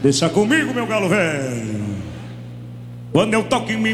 Deixa comigo, meu galo velho. Quando eu toco em mim